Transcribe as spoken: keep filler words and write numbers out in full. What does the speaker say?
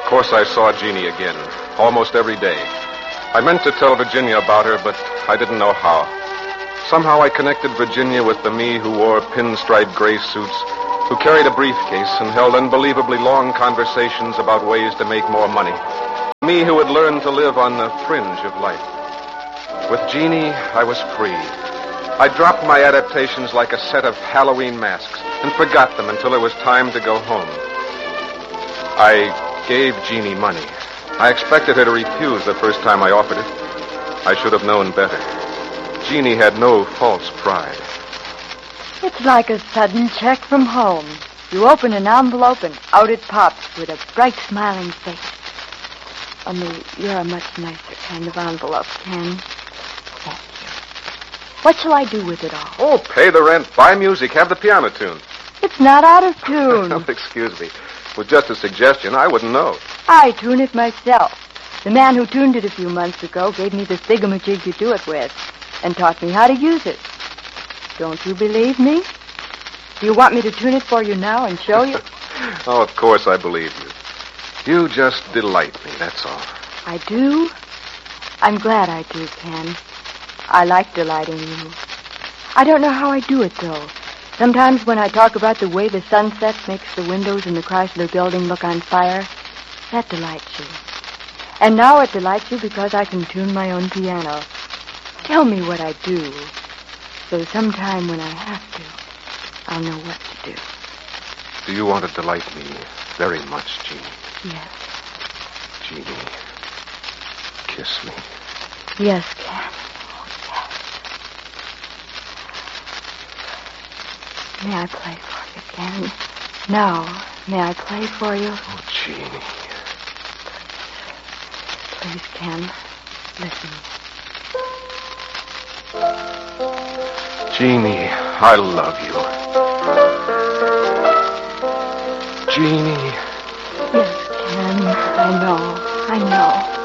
course I saw Jeannie again, almost every day. I meant to tell Virginia about her, but I didn't know how. Somehow I connected Virginia with the me who wore pinstripe gray suits, who carried a briefcase and held unbelievably long conversations about ways to make more money. Me who had learned to live on the fringe of life. With Jeannie, I was free. I dropped my adaptations like a set of Halloween masks and forgot them until it was time to go home. I gave Jeannie money. I expected her to refuse the first time I offered it. I should have known better. Jeannie had no false pride. It's like a sudden check from home. You open an envelope and out it pops with a bright, smiling face. Only you're a much nicer kind of envelope, Ken. Thank you. What shall I do with it all? Oh, pay the rent, buy music, have the piano tuned. It's not out of tune. Oh, excuse me. With just a suggestion, I wouldn't know. I tune it myself. The man who tuned it a few months ago gave me the thingamajig you do it with and taught me how to use it. Don't you believe me? Do you want me to tune it for you now and show you? Oh, of course I believe you. You just delight me, that's all. I do? I'm glad I do, Ken. I like delighting you. I don't know how I do it, though. Sometimes when I talk about the way the sunset makes the windows in the Chrysler building look on fire, that delights you. And now it delights you because I can tune my own piano. Tell me what I do, so sometime when I have to, I'll know what to do. Do you want to delight me very much, Jeannie? Yes. Jeannie, kiss me. Yes, Ken. Oh, yes. May I play for you, Ken? Now, may I play for you? Oh, Jeannie. Please, Ken, listen. Jeannie, I love you. Jeannie. Yes, Ken, I know, I know.